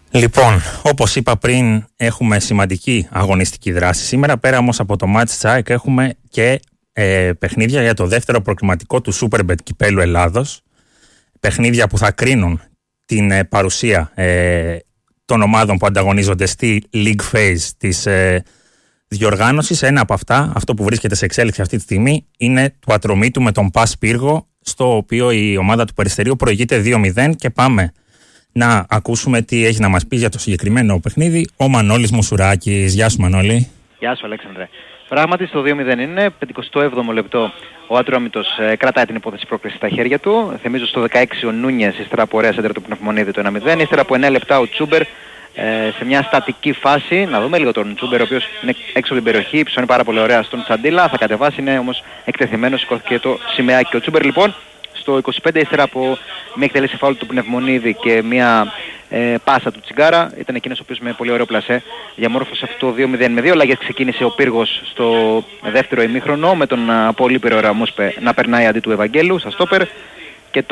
Λοιπόν, όπως είπα πριν, έχουμε σημαντική αγωνιστική δράση σήμερα. Πέρα όμως από το μάτς της ΑΕΚ έχουμε και παιχνίδια για το δεύτερο προκριματικό του Superbet Κυπέλλου Ελλάδος. Παιχνίδια που θα κρίνουν την παρουσία των ομάδων που ανταγωνίζονται στη League Phase της διοργάνωσης. Ένα από αυτά, αυτό που βρίσκεται σε εξέλιξη αυτή τη στιγμή, είναι του Ατρωμίτου με τον Πας Πύργο, στο οποίο η ομάδα του Περιστερίου προηγείται 2-0 και πάμε να ακούσουμε τι έχει να μας πει για το συγκεκριμένο παιχνίδι ο Μανώλης Μουσουράκης. Γεια σου Μανώλη. Γεια σου Αλέξανδρε. Πράγματι στο 2-0 είναι, 57ο λεπτό ο Ατρόμητος κρατάει την υπόθεση πρόκριση στα χέρια του. Θυμίζω στο 16 ο Νούνιες, ύστερα από ωραία σέντρα του Πνευμονίδη το 1-0, ύστερα από 9 λεπτά ο Τσούμπερ σε μια στατική φάση. Να δούμε λίγο τον Τσούμπερ, ο οποίος είναι έξω από την περιοχή, ψώνει πάρα πολύ ωραία στον Τσαντίλα, θα κατεβάσει, είναι όμως εκτεθειμένος, σηκώθηκε το σημαίακι. Ο Τσούμπερ λοιπόν στο 25 ύστερα από μια εκτέλεση φάουλ του Πνευμονίδη και μια πάσα του Τσιγκάρα, ήταν εκείνος ο οποίος με πολύ ωραίο πλασέ διαμόρφωσε αυτό το 2-0 με 2 αλλαγές. Ξεκίνησε ο Πύργος στο δεύτερο ημίχρονο με τον πολύ πυρο Ραμούσπε να περνάει αντί του Ευαγγέλου στα στόπερ και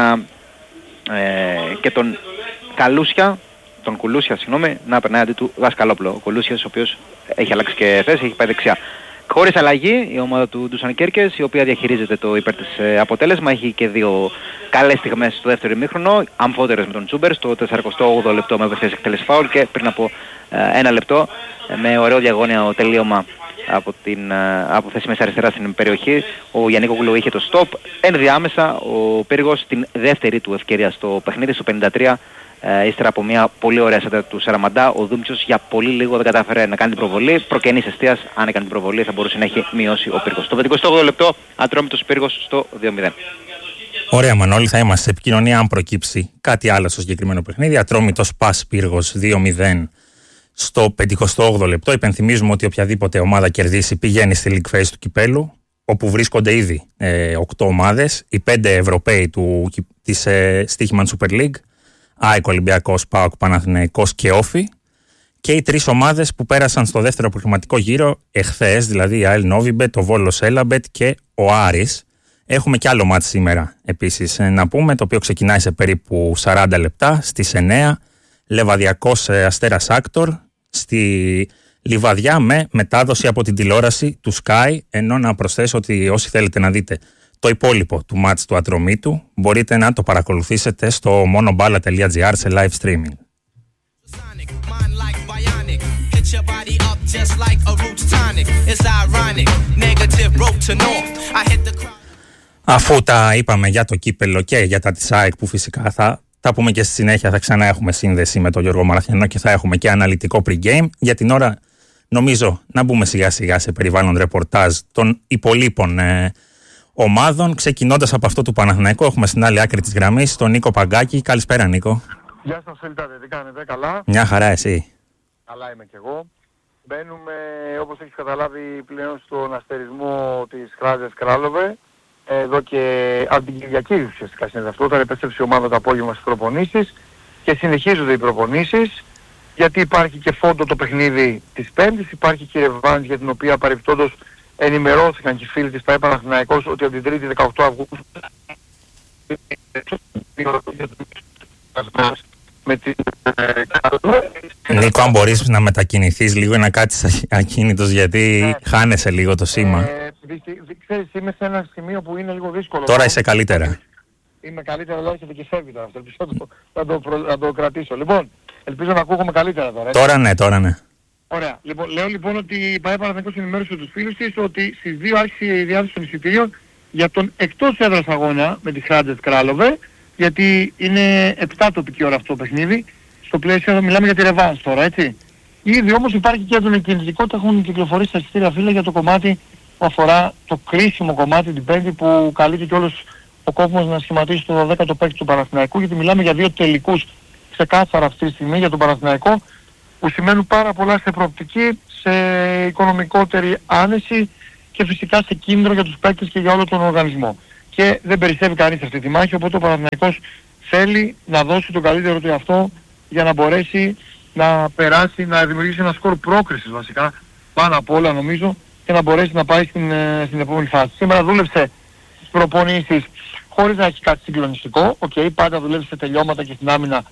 τον Κουλούσια να περνάει αντί του Δασκαλόπουλο. Ο Κουλούσιας ο οποίος έχει αλλάξει και θέση, έχει πάει δεξιά. Χωρίς αλλαγή η ομάδα του Ντούσαν Κέρκες, η οποία διαχειρίζεται το υπέρ της αποτέλεσμα, έχει και δύο καλές στιγμές στο δεύτερο ημίχρονο, αμφότερες με τον Τσούμπερ στο 48ο λεπτό με ευευθείας εκτέλεση φάουλ και πριν από ένα λεπτό με ωραίο διαγώνιο τελείωμα από θέση μέσα αριστερά στην περιοχή. Ο Γιαννίκογλου είχε το stop. Ενδιάμεσα ο Πύργος την δεύτερη του ευκαιρία στο παιχνίδι στο 53. Ύστερα από μια πολύ ωραία σέντα του Σαραμαντά, ο Δούμτσος για πολύ λίγο δεν κατάφερε να κάνει την προβολή. Προκαινής εστίας, αν έκανε την προβολή θα μπορούσε να έχει μειώσει ο Πύργος. Στο 58ο λεπτό, Ατρόμητος Πύργος στο 2-0. Ωραία Μανώλη, θα είμαστε σε επικοινωνία αν προκύψει κάτι άλλο στο συγκεκριμένο παιχνίδι. Ατρόμητος Πας Πύργος 2-0 στο 58ο λεπτό. Υπενθυμίζουμε ότι οποιαδήποτε ομάδα κερδίσει πηγαίνει στη League Phase του Κυπέλλου, όπου βρίσκονται ήδη 8 ομάδες, οι 5 Ευρωπαίοι της Στοίχημαν Super League, ΑΕΚ, Ολυμπιακός, ΠΑΟΚ, Παναθηναϊκός και Όφι, και οι 3 ομάδες που πέρασαν στο δεύτερο προκριματικό γύρο εχθές, δηλαδή η ΑΕΛ Νόβιμπετ, το Βόλος Έλαμπετ και ο Άρης. Έχουμε κι άλλο μάτι σήμερα επίσης να πούμε, το οποίο ξεκινάει σε περίπου 40 λεπτά στις 9, Λεβαδιακός Αστέρας Άκτορ στη Λιβαδιά με μετάδοση από την τηλεόραση του Sky, ενώ να προσθέσω ότι όσοι θέλετε να δείτε το υπόλοιπο του μάτς του Ατρωμίτου μπορείτε να το παρακολουθήσετε στο monoballa.gr σε live streaming. Αφού τα είπαμε για το κύπελλο και για τα της ΑΕΚ που φυσικά θα τα πούμε και στη συνέχεια, θα ξανά έχουμε σύνδεση με τον Γιώργο Μαραθιανό και θα έχουμε και αναλυτικό pre-game. Για την ώρα νομίζω να μπούμε σιγά σιγά σε περιβάλλον ρεπορτάζ των υπολείπων ομάδων, ξεκινώντας από αυτό του Παναθηναϊκού. Έχουμε στην άλλη άκρη της γραμμής τον Νίκο Παγκάκη. Καλησπέρα Νίκο. Γεια σας Σελτάδε, τι κάνετε, καλά? Μια χαρά, εσύ? Καλά είμαι κι εγώ. Μπαίνουμε, όπως έχεις καταλάβει, πλέον στον αστερισμό της Χράζες Κράλοβε. Εδώ και από την Κυριακή ουσιαστικά συνέβη αυτό, όταν επέστρεψε η ομάδα το απόγευμα στις προπονήσεις και συνεχίζονται οι προπονήσεις, γιατί υπάρχει και φόντο το παιχνίδι της Πέμπτης, υπάρχει και η ρεβάνς για την οποία παρεπτόντως ενημερώθηκαν και οι φίλοι της ΠΑΕ Παναθηναϊκός ότι από την 3η 18 Αυγούστου με την... Νίκο, αν μπορείς να μετακινηθείς λίγο, να κάτσεις ακίνητος, γιατί χάνεσαι λίγο το σήμα. Ξέρεις, είμαι σε ένα σημείο που είναι λίγο δύσκολο. Τώρα είσαι καλύτερα. Είμαι καλύτερα, αλλά έχετε και φεύγει τώρα. Ελπίζω να το κρατήσω. Λοιπόν, ελπίζω να ακούγομαι καλύτερα τώρα. Τώρα ναι. Ωραία. Λοιπόν, λέω λοιπόν ότι η ΠΑΕ Παναθηναϊκός ενημέρωσε τους φίλους της ότι στις 2 άρχισε η διάθεση των εισιτήριων για τον εκτός έδρας αγώνα με τη Χράτζες Κράλοβε, γιατί είναι 7 τοπική ώρα αυτό το παιχνίδι. Στο πλαίσιο μιλάμε για τη ρεβάνς τώρα, έτσι. Ήδη όμως υπάρχει και έντονη κινητικότητα, έχουν κυκλοφορήσει τα εισιτήρια φύλλα για το κομμάτι που αφορά το κρίσιμο κομμάτι την Πέμπτη, που καλείται και όλος ο κόσμος να σχηματίσει το 12ο παίκτη του Παναθηναϊκού, γιατί μιλάμε για 2 τελικούς ξεκάθαρα αυτή τη στιγμή για τον Παναθηναϊκό, που σημαίνουν πάρα πολλά σε προοπτική, σε οικονομικότερη άνεση και φυσικά σε κίνδυνο για τους παίκτες και για όλο τον οργανισμό. Και δεν περισσεύει κανείς αυτή τη μάχη, οπότε ο Παναθηναϊκός θέλει να δώσει τον καλύτερο του εαυτό για να μπορέσει να περάσει, να δημιουργήσει ένα σκορ πρόκρισης βασικά, πάνω απ' όλα νομίζω, και να μπορέσει να πάει στην επόμενη φάση. Σήμερα δούλεψε στις προπονήσεις χωρίς να έχει κάτι συγκλονιστικό. Πάντα δουλεύει σε τελειώματα και στην άμυνα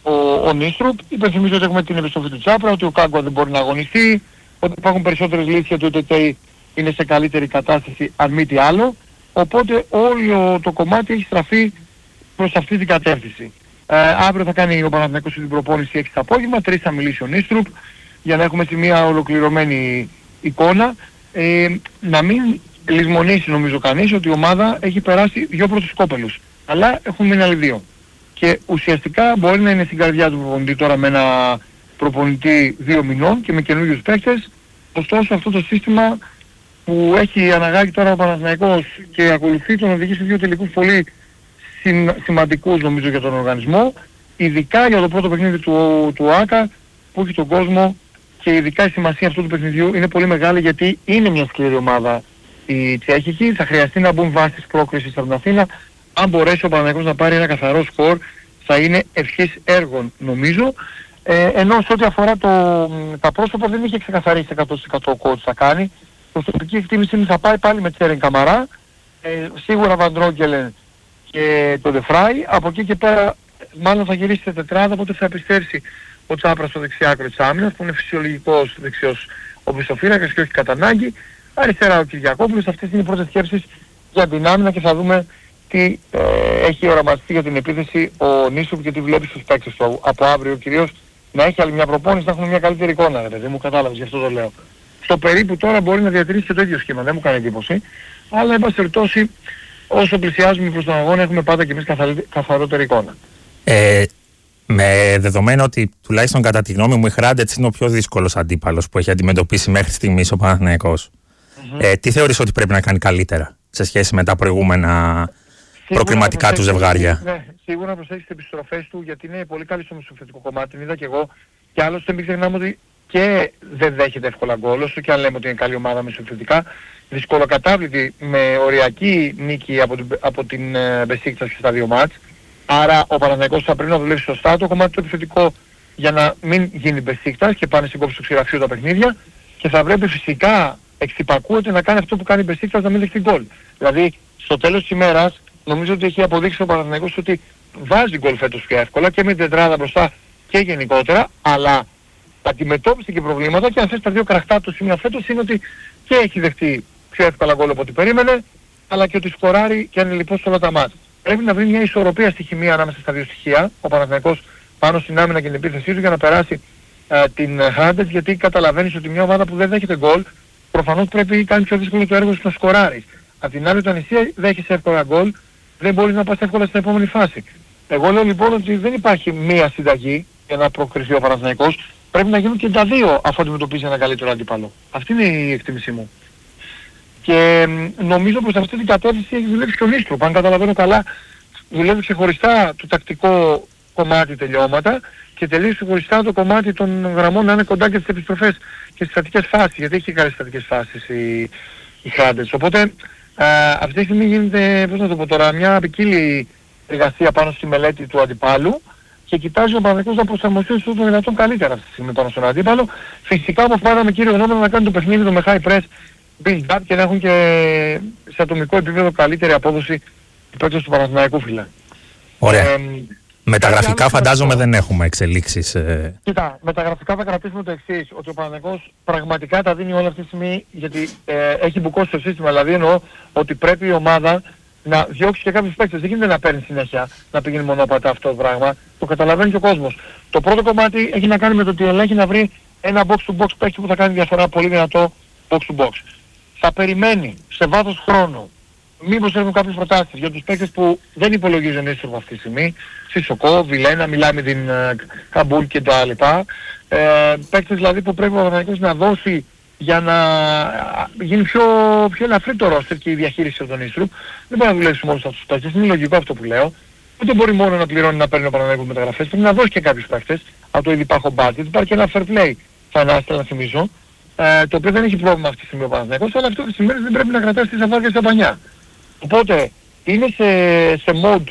ο Νίστρουπ. Υπενθυμίζω ότι έχουμε την επιστροφή του Τσάπρα, ότι ο Κάγκουα δεν μπορεί να αγωνιστεί, ότι υπάρχουν περισσότερες λύσεις γιατί ο Τετέι είναι σε καλύτερη κατάσταση αν μη τι άλλο. Οπότε όλο το κομμάτι έχει στραφεί προς αυτή την κατεύθυνση. Αύριο θα κάνει ο Παναθηναϊκός την προπόνηση 6 το απόγευμα, 3 θα μιλήσει ο Νίστρουπ για να έχουμε μια ολοκληρωμένη εικόνα. Να μην λησμονήσει νομίζω κανείς ότι η ομάδα έχει περάσει 2 πρώτους κόπελους, αλλά έχουν μείνει άλλοι 2. Και ουσιαστικά μπορεί να είναι στην καρδιά του προπονητή τώρα με ένα προπονητή 2 μηνών και με καινούριους παίκτες. Ωστόσο αυτό το σύστημα που έχει αναγάγει τώρα ο Παναθηναϊκός και ακολουθεί τον οδηγεί σε 2 τελικούς πολύ σημαντικούς νομίζω για τον οργανισμό, ειδικά για το πρώτο παιχνίδι του ΆΚΑ που έχει τον κόσμο, και ειδικά η σημασία αυτού του παιχνιδιού είναι πολύ μεγάλη γιατί είναι μια σκληρή ομάδα η Τσέχικη. Θα χρειαστεί να μπουν βάσεις πρόκρισης από την Αθήνα. Αν μπορέσει ο Παναθηναϊκός να πάρει ένα καθαρό σκορ θα είναι ευχής έργων νομίζω. Ενώ σε ό,τι αφορά τα πρόσωπα δεν είχε ξεκαθαρίσει 100% ο coach θα κάνει. Προσωπική εκτίμηση είναι θα πάει πάλι με Τσέρεν Καμαρά, σίγουρα Βαντρόγκελεν και τον Ντεφράι. Από εκεί και πέρα μάλλον θα γυρίσει σε τετράδα, οπότε θα επιστρέψει ο Τσάπρας στο δεξιάκρο της άμυνας που είναι φυσιολογικός δεξιός οπισθοφύλακας και όχι κατά ανάγκη. Αριστερά ο Κυριακόπουλος. Αυτές είναι οι πρώτες σκέψεις για την άμυνα και θα δούμε τι έχει οραματιστεί για την επίθεση ο Νίστρουπ και τι βλέπει στους παίκτες του από αύριο κυρίως, να έχει άλλη μια προπόνηση, να έχουν μια καλύτερη εικόνα. Δεν μου κατάλαβες, γι' αυτό το λέω. Στο περίπου τώρα μπορεί να διατηρήσει και το ίδιο σχήμα, δεν μου κάνει εντύπωση. Αλλά εν πάση περιπτώσει όσο πλησιάζουμε προς τον αγώνα έχουμε πάντα και εμείς καθαρότερη εικόνα. Με δεδομένο ότι τουλάχιστον κατά τη γνώμη μου η Hrádec είναι ο πιο δύσκολος αντίπαλος που έχει αντιμετωπίσει μέχρι στιγμής ο Παναθηναϊκός. Τι θεωρείς ότι πρέπει να κάνει καλύτερα σε σχέση με τα προηγούμενα προκριματικά του ζευγάρια? Ναι, σίγουρα να προσέξει τις επιστροφές του γιατί είναι πολύ καλή στο μεσοφετικό κομμάτι, την είδα και εγώ. Και άλλωστε μην ξεχνάμε ότι και δεν δέχεται εύκολα γκολ, όσο και αν λέμε ότι είναι καλή ομάδα μεσοφετικά. Δυσκολοκατάβλητη με οριακή νίκη από την Μπεσίκτας και στα 2 μάτς. Άρα ο Παναθηναϊκός θα πρέπει να δουλεύει σωστά το κομμάτι του επιθετικό για να μην γίνει Μπεσίκτας και πάνε στην κόψη του ξηραφείου τα παιχνίδια, και θα πρέπει φυσικά εξυπακούεται να κάνει αυτό που κάνει η Μπεσίκτας, να μην δεχτεί γκολ. Δηλαδή στο τέλος της ημέρας νομίζω ότι έχει αποδείξει ο Παναθηναϊκός ότι βάζει γκολ φέτος πιο εύκολα και με την τετράδα μπροστά και γενικότερα, αλλά αντιμετώπισε και προβλήματα, και αν θες τα 2 καραχτά του σημεία φέτος είναι ότι και έχει δεχτεί πιο εύκολα γκολ από ό,τι περίμενε, αλλά και ότι σκοράρει και είναι λοιπόν σε όλα τα μάτς. Πρέπει να βρει μια ισορροπία στη χημεία ανάμεσα στα 2 στοιχεία ο Παναθηναϊκός πάνω στην άμυνα και την επίθεσή του για να περάσει την Hrádec, γιατί καταλαβαίνεις ότι μια ομάδα που δεν δέχεται γκολ προφανώς πρέπει κάνει πιο δύσκολο το έργο σου να σκοράρεις. Απ' την άλλη, όταν εσύ δέχεσαι εύκολα γκολ δεν μπορείς να πας εύκολα στην επόμενη φάση. Εγώ λέω λοιπόν ότι δεν υπάρχει μία συνταγή για να προκριθεί ο Παναθηναϊκός. Πρέπει να γίνουν και τα 2 αφού αντιμετωπίζει ένα καλύτερο αντίπαλο. Αυτή είναι η εκτίμησή μου. Και νομίζω πως αυτή την κατεύθυνση έχει δουλέψει και ο Νίστρουπ. Αν καταλαβαίνω καλά, δουλεύει ξεχωριστά το τακτικό κομμάτι τελειώματα και τελείωσε ξεχωριστά το κομμάτι των γραμμών να είναι κοντά και στις επιστροφές και στις στατικές φάσεις. Γιατί έχει καλές στατικές φάσεις η Hrádec. Οπότε αυτή τη στιγμή γίνεται, πώς να το πω τώρα, μια ποικίλη εργασία πάνω στη μελέτη του αντιπάλου και κοιτάζει ο Παναθηναϊκός να προσαρμοστεί όσο το δυνατόν καλύτερα αυτή τη στιγμή πάνω στον αντίπαλο. Φυσικά όπως πάντα με κύριο γνώμονα να κάνει το παιχνίδι του με high press build-up και να έχουν και σε ατομικό επίπεδο καλύτερη απόδοση οι παίκτες του Παναθηναϊκού, φίλε. Ωραία. Μεταγραφικά φαντάζομαι δεν έχουμε εξελίξεις. Κοίτα, μεταγραφικά θα κρατήσουμε το εξής, ότι ο Παναθηναϊκός πραγματικά τα δίνει όλα αυτή τη στιγμή γιατί έχει μπουκώσει το σύστημα. Δηλαδή εννοώ ότι πρέπει η ομάδα να διώξει και κάποιους παίκτες. Δεν γίνεται να παίρνει συνέχεια, να πηγαίνει μονόπατα αυτό το πράγμα. Το καταλαβαίνει και ο κόσμος. Το πρώτο κομμάτι έχει να κάνει με το ότι ελέγχει να βρει ένα box-to-box παίκτη που θα κάνει διαφορά πολύ δυνατό box-to-box. Θα περιμένει σε βάθος χρόνου μήπως έχουν κάποιες προτάσεις για τους παίκτες που δεν υπολογίζουν ίσως αυτή τη στιγμή. Σισοκό, Βιλένα, μιλάμε την Καμπούλ και τα λοιπά. Παίκτες δηλαδή που πρέπει ο Παναθηναϊκός να δώσει για να γίνει πιο ελαφρύ το ρόστερ και η διαχείριση των Νίστρουπ. Δεν μπορεί να δουλέψει μόνο σε αυτούς τους παίκτες, είναι λογικό αυτό που λέω. Ούτε μπορεί μόνο να πληρώνει να παίρνει ο Παναθηναϊκός μεταγραφές, πρέπει να δώσει και κάποιους παίκτες από το ήδη υπάρχον budget. Υπάρχει και ένα fair play financial να θυμίζω, το οποίο δεν έχει πρόβλημα αυτή τη στιγμή ο Παναθηναϊκός, αλλά αυτό τις ημέρες δεν πρέπει να κρατάει στις αφάρκες στα πανιά. Οπότε είναι σε mode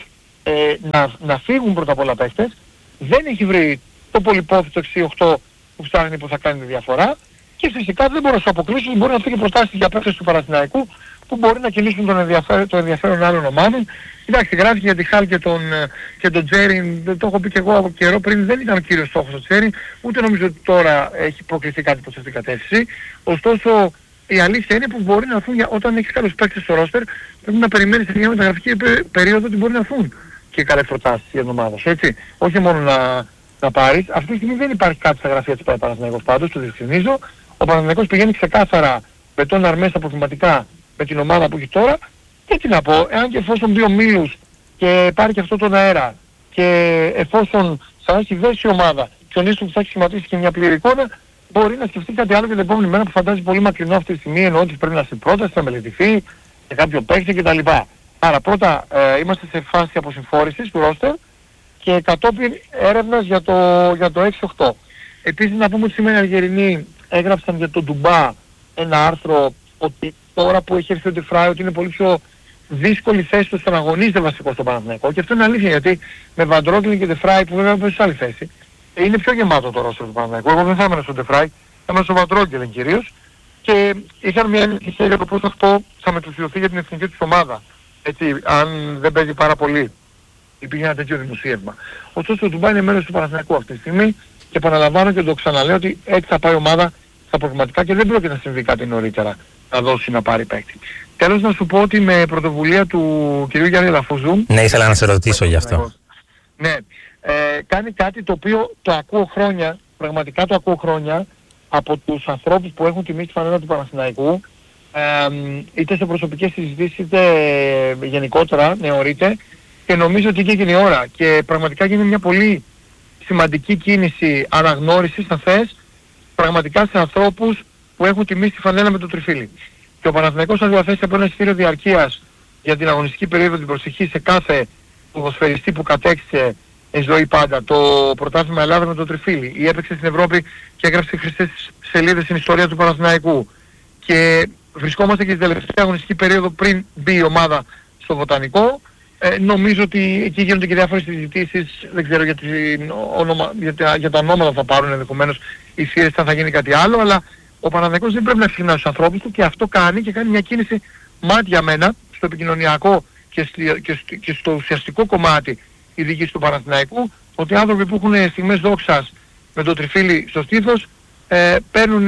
να φύγουν πρώτα απ' όλα παίκτες, δεν έχει βρει το πολυπόθητο 6-8 που ψάχνει που θα κάνει τη διαφορά και φυσικά δεν μπορεί να σου αποκλείσει, μπορεί να φύγει προτάσεις για παίκτες του Παναθηναϊκού που μπορεί να κινήσουν το ενδιαφέρον άλλων ομάδων. Εντάξει, γράφει για τη Χάλ και τον Τζέρι, το έχω πει και εγώ από καιρό πριν, δεν ήταν ο κύριος στόχος ο Τζέρι, ούτε νομίζω ότι τώρα έχει προκληθεί κάτι προς αυτήν την κατεύθυνση. Ωστόσο, η αλήθεια είναι που μπορεί να έρθουν, όταν έχεις καλούς παίκτες στο ρόστερ, πρέπει να περιμένεις σε μια μεταγραφική περίοδο ότι μπορεί να έρθουν και καλές προτάσεις για την ομάδα σου, έτσι. Όχι μόνο να πάρεις. Αυτή τη στιγμή δεν υπάρχει κάτι στα γραφεία της Παναθηναϊκός πάντως, το διευκρινίζω. Ο Παναθηναϊκός πηγαίνει ξεκάθαρα με τον Αρμέ στα προβληματικά με την ομάδα που έχει τώρα. Και τι να πω, εάν και εφόσον μπει ο Μίλους και πάρει και αυτό τον αέρα και εφόσον θα έχει δέσει η ομάδα και ο Νίστον θα έχει σχηματίσει και μια πλήρη εικόνα, μπορεί να σκεφτεί κάτι άλλο για την επόμενη μέρα που φαντάζει πολύ μακρινό αυτή τη στιγμή, εννοώ ότι πρέπει να στην πρόταση, να μελετηθεί σε κάποιο παίκτη κτλ. Άρα πρώτα είμαστε σε φάση αποσυμφόρησης του ρόστερ και κατόπιν έρευνας για το 6-8. Επίσης να πούμε ότι σήμερα οι Αλγερινοί έγραψαν για τον Ντουμπά ένα άρθρο ότι τώρα που έχει έρθει ο Ντεφράι ότι είναι πολύ πιο δύσκολη θέση του στο να αγωνίζεται βασικό στο Παναθηναϊκό, και αυτό είναι αλήθεια γιατί με Βαντρόγκλιν και Ντεφράι που βέβαια παίζουν σε άλλη θέση είναι πιο γεμάτο το ρόστερ του Παναθηναϊκού. Εγώ δεν θα έμενα στον Ντεφράι, θα έμενα στον Βαντρόγκλιν κυρίως, και είχαν μια ανησυχία για το πώς αυτό θα μετουσιωθεί για την εθνική της ομάδα. Έτσι, αν δεν παίζει πάρα πολύ. Υπήρχε ένα τέτοιο δημοσίευμα. Ωστόσο το Ντουμπάι είναι μέρος του Παναθηναϊκού αυτή τη στιγμή και επαναλαμβάνω και το ξαναλέω ότι έτσι θα πάει η ομάδα στα προβληματικά και δεν πρόκειται να συμβεί κάτι νωρίτερα να δώσει να πάρει παίκτη. Τέλος να σου πω ότι με πρωτοβουλία του κ. Γιάννη Λαφουζού... Ναι, ήθελα να σε ρωτήσω γι' αυτό. Ναι, κάνει κάτι το οποίο το ακούω χρόνια, πραγματικά το ακούω χρόνια από τους ανθρώπους που έχουν τιμήσει τη φανέλα του Παναθηναϊκού, είτε σε προσωπικές συζητήσεις είτε γενικότερα νεωρίτε, και νομίζω ότι έγινε η ώρα και πραγματικά γίνεται μια πολύ σημαντική κίνηση αναγνώρισης, αν θες, πραγματικά σε ανθρώπους που έχουν τιμήσει τη φανέλα με το τριφύλι. Και ο Παναθηναϊκός θα διαθέσει από ένα εισιτήριο διαρκείας για την αγωνιστική περίοδο την προσοχή σε κάθε ποδοσφαιριστή που κατέκτησε ζωή πάντα το πρωτάθλημα Ελλάδα με το τριφύλι ή έπαιξε στην Ευρώπη και έγραψε χρυσές σελίδες στην ιστορία του Παναθηναϊκού. Και βρισκόμαστε και στην τελευταία αγωνιστική περίοδο πριν μπει η ομάδα στο Βοτανικό. Νομίζω ότι εκεί γίνονται και διάφορες συζητήσεις, δεν ξέρω για τα ονόματα θα πάρουν ενδεχομένως οι θύρες, θα γίνει κάτι άλλο, αλλά ο Παναθηναϊκός δεν πρέπει να ξεχνά τους ανθρώπους του και αυτό κάνει και κάνει μια κίνηση μάτια μένα στο επικοινωνιακό και στο ουσιαστικό κομμάτι η διοίκηση του Παναθηναϊκού, ότι άνθρωποι που έχουν στιγμές δόξας με το τριφύλι στο στήθος παίρνουν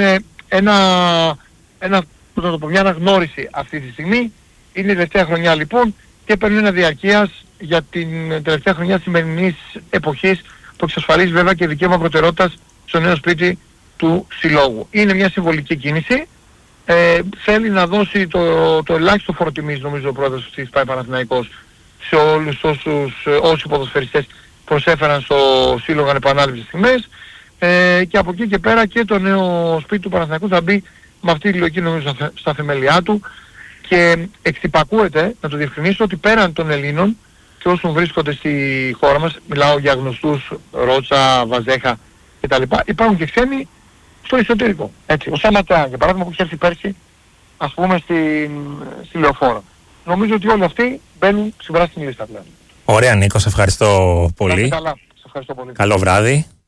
μια αναγνώριση αυτή τη στιγμή. Είναι η τελευταία χρονιά λοιπόν και παίρνουν ένα διαρκείας για την τελευταία χρονιά της σημερινής εποχής που εξασφαλίζει βέβαια και δικαίωμα προτεραιότητας στο νέο σπίτι του συλλόγου. Είναι μια συμβολική κίνηση. Θέλει να δώσει το ελάχιστο φόρο τιμής, νομίζω ο πρόεδρος της ΠΑΕ Παναθηναϊκός, σε όλους όσοι ποδοσφαιριστές προσέφεραν στο σύλλογο ανεπανάληψης στιγμές, και από εκεί και πέρα και το νέο σπίτι του Παναθηναϊκού θα μπει με αυτή τη λογική νομίζω στα θεμελιά του, και εξυπακούεται, να το διευκρινίσω, ότι πέραν των Ελλήνων και όσων βρίσκονται στη χώρα μας, μιλάω για γνωστούς Ρότσα, Βαζέχα κτλ. Υπάρχουν και ξένοι στο εσωτερικό. Έτσι, ο Σαματέα για παράδειγμα που έχει έρθει πέρσι, ας πούμε στη Λεωφόρο. Νομίζω ότι όλοι αυτοί μπαίνουν στην πράσινη λίστα πλέον. Ωραία Νίκο, σε ευχαριστώ πολύ. Καλά, σε ευχαριστώ πολύ. Καλό βράδυ.